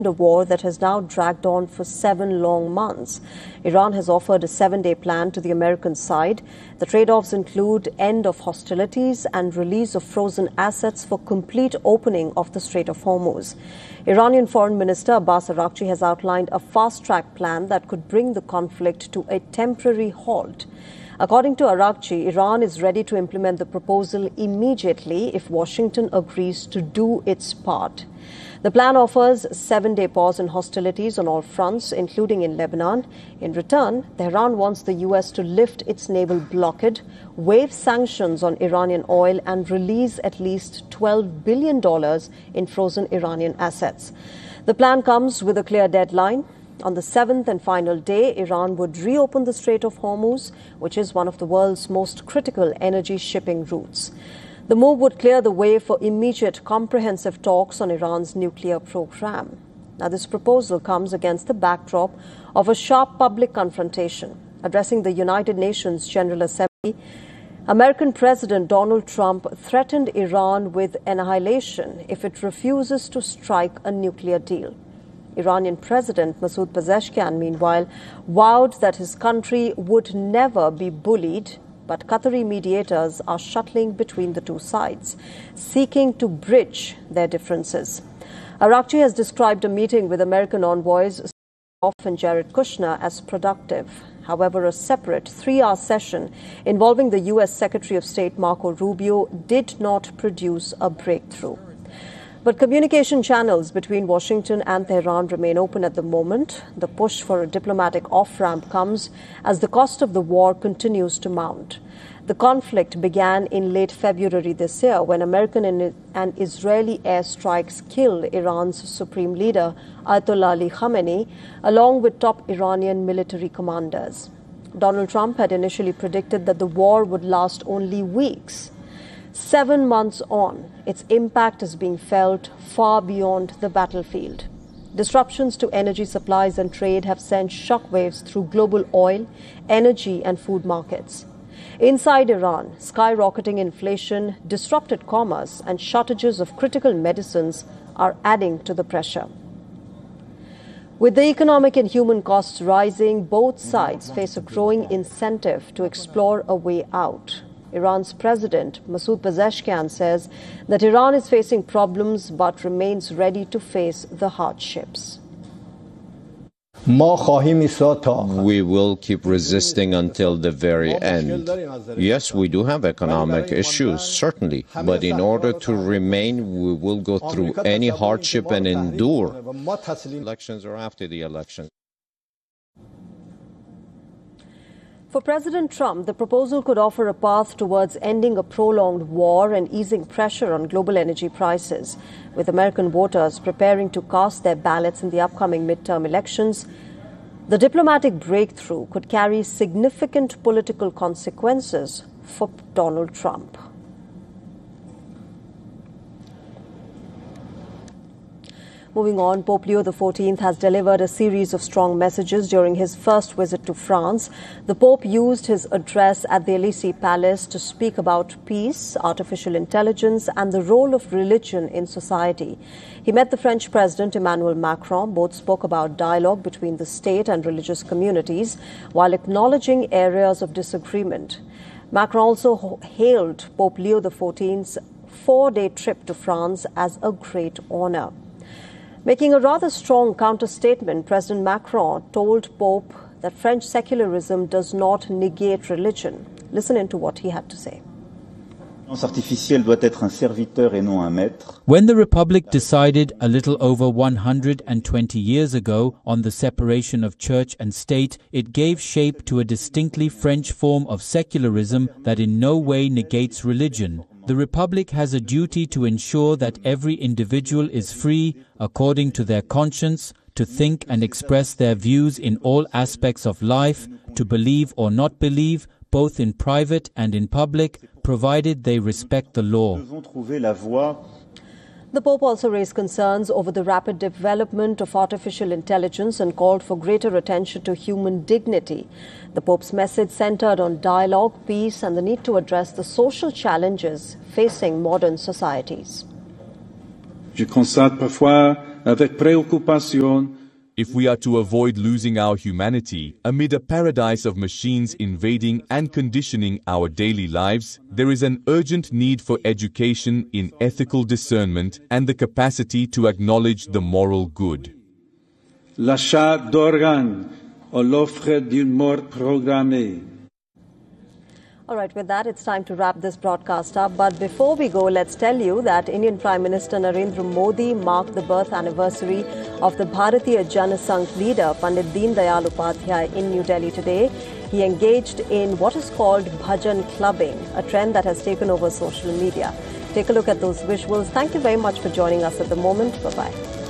a war that has now dragged on for 7 long months. Iran has offered a 7-day plan to the American side. The trade-offs include end of hostilities and release of frozen assets for complete opening of the Strait of Hormuz. Iranian Foreign Minister Abbas Araghchi has outlined a fast-track plan that could bring the conflict to a temporary halt. According to Araghchi, Iran is ready to implement the proposal immediately if Washington agrees to do its part. The plan offers a 7-day pause in hostilities on all fronts, including in Lebanon. In return, Tehran wants the U.S. to lift its naval blockade, waive sanctions on Iranian oil, and release at least $12 billion in frozen Iranian assets. The plan comes with a clear deadline. On the 7th and final day, Iran would reopen the Strait of Hormuz, which is one of the world's most critical energy shipping routes. The move would clear the way for immediate comprehensive talks on Iran's nuclear program. Now, this proposal comes against the backdrop of a sharp public confrontation. Addressing the United Nations General Assembly, American President Donald Trump threatened Iran with annihilation if it refuses to strike a nuclear deal. Iranian President Masoud Pezeshkian, meanwhile, vowed that his country would never be bullied, but Qatari mediators are shuttling between the two sides, seeking to bridge their differences. Araghchi has described a meeting with American envoys and Jared Kushner as productive. However, a separate 3-hour session involving the U.S. Secretary of State Marco Rubio did not produce a breakthrough. But communication channels between Washington and Tehran remain open at the moment. The push for a diplomatic off-ramp comes as the cost of the war continues to mount. The conflict began in late February this year when American and Israeli airstrikes killed Iran's supreme leader, Ayatollah Ali Khamenei, along with top Iranian military commanders. Donald Trump had initially predicted that the war would last only weeks. 7 months on, its impact is being felt far beyond the battlefield. Disruptions to energy supplies and trade have sent shockwaves through global oil, energy, and food markets. Inside Iran, skyrocketing inflation, disrupted commerce, and shortages of critical medicines are adding to the pressure. With the economic and human costs rising, both sides face a growing incentive to explore a way out. Iran's President Masoud Pezeshkian says that Iran is facing problems but remains ready to face the hardships. We will keep resisting until the very end. Yes, we do have economic issues, certainly, but in order to remain, we will go through any hardship and endure. Elections or after the elections. For President Trump, the proposal could offer a path towards ending a prolonged war and easing pressure on global energy prices. With American voters preparing to cast their ballots in the upcoming midterm elections, the diplomatic breakthrough could carry significant political consequences for Donald Trump. Moving on, Pope Leo XIV has delivered a series of strong messages during his first visit to France. The Pope used his address at the Élysée Palace to speak about peace, artificial intelligence, and the role of religion in society. He met the French President Emmanuel Macron. Both spoke about dialogue between the state and religious communities while acknowledging areas of disagreement. Macron also hailed Pope Leo XIV's 4-day trip to France as a great honor. Making a rather strong counter-statement, President Macron told Pope that French secularism does not negate religion. Listen into what he had to say. When the Republic decided a little over 120 years ago on the separation of church and state, it gave shape to a distinctly French form of secularism that in no way negates religion. The Republic has a duty to ensure that every individual is free, according to their conscience, to think and express their views in all aspects of life, to believe or not believe, both in private and in public, provided they respect the law. The Pope also raised concerns over the rapid development of artificial intelligence and called for greater attention to human dignity. The Pope's message centered on dialogue, peace, and the need to address the social challenges facing modern societies. avec préoccupation. If we are to avoid losing our humanity amid a paradise of machines invading and conditioning our daily lives, there is an urgent need for education in ethical discernment and the capacity to acknowledge the moral good. L'achat d'organes ou l'offre d'une mort programmée. All right, with that, it's time to wrap this broadcast up. But before we go, let's tell you that Indian Prime Minister Narendra Modi marked the birth anniversary of the Bharatiya Janasangh leader, Pandit Deen Dayal Upadhyay, in New Delhi today. He engaged in what is called bhajan clubbing, a trend that has taken over social media. Take a look at those visuals. Thank you very much for joining us at the moment. Bye-bye.